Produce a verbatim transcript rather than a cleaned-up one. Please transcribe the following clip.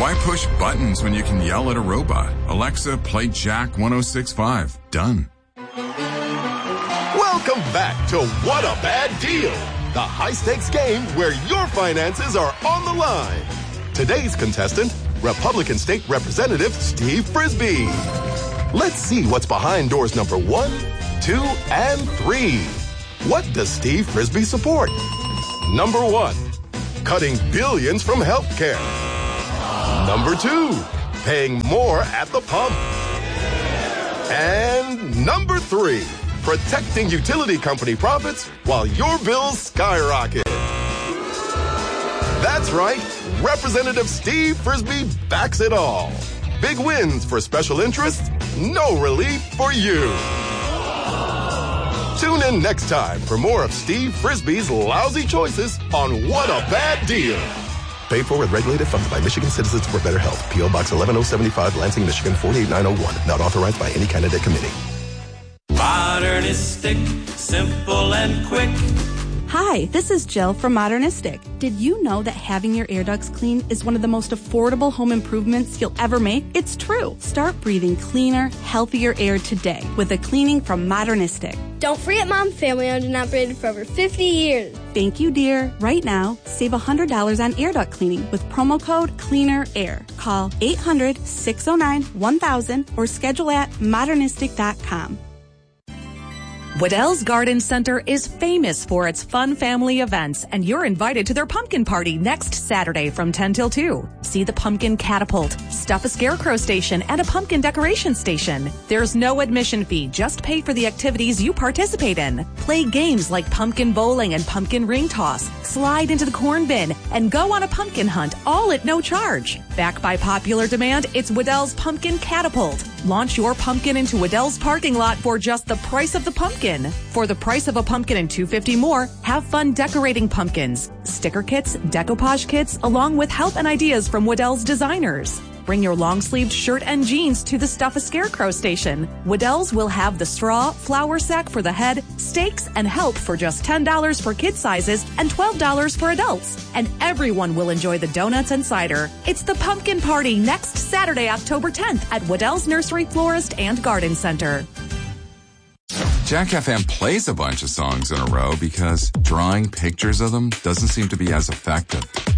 Why push buttons when you can yell at a robot? Alexa, play Jack one oh six point five. Done. Welcome back to What a Bad Deal, the high-stakes game where your finances are on the line. Today's contestant, Republican State Representative Steve Frisbee. Let's see what's behind doors number one, two, and three. What does Steve Frisbee support? Number one, cutting billions from healthcare. Number two, paying more at the pump. And number three, protecting utility company profits while your bills skyrocket. That's right, Representative Steve Frisbee backs it all. Big wins for special interests, no relief for you. Tune in next time for more of Steve Frisbee's lousy choices on What a Bad Deal. Paid for and regulated, funded by Michigan Citizens for Better Health. P O. Box eleven oh seventy-five, Lansing, Michigan four eight nine oh one. Not authorized by any candidate committee. Modernistic, simple and quick. Hi, this is Jill from Modernistic. Did you know that having your air ducts clean is one of the most affordable home improvements you'll ever make? It's true. Start breathing cleaner, healthier air today with a cleaning from Modernistic. Don't forget Mom, family owned and operated for over fifty years. Thank you, dear. Right now, save one hundred dollars on air duct cleaning with promo code CLEANERAIR. Call eight hundred, six oh nine, one thousand or schedule at modernistic dot com. Waddell's Garden Center is famous for its fun family events, and you're invited to their pumpkin party next Saturday from ten till two. See the pumpkin catapult, stuff a scarecrow station, and a pumpkin decoration station. There's no admission fee, just pay for the activities you participate in. Play games like pumpkin bowling and pumpkin ring toss, slide into the corn bin, and go on a pumpkin hunt, all at no charge. Backed by popular demand, it's Waddell's Pumpkin Catapult. Launch your pumpkin into Waddell's parking lot for just the price of the pumpkin. For the price of a pumpkin and two hundred fifty dollars more, have fun decorating pumpkins, sticker kits, decoupage kits, along with help and ideas from Waddell's designers. Bring your long-sleeved shirt and jeans to the Stuff a Scarecrow station. Waddell's will have the straw, flour sack for the head, stakes, and help for just ten dollars for kid sizes and twelve dollars for adults. And everyone will enjoy the donuts and cider. It's the Pumpkin Party next Saturday, October tenth at Waddell's Nursery, Florist, and Garden Center. Jack F M plays a bunch of songs in a row because drawing pictures of them doesn't seem to be as effective.